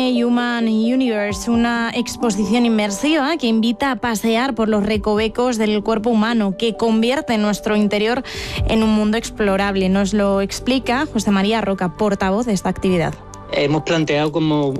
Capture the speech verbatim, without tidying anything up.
expone Human Universe, una exposición inmersiva que invita a pasear por los recovecos del cuerpo humano, que convierte nuestro interior en un mundo explorable. Nos lo explica José María Roca, portavoz de esta actividad. Hemos planteado como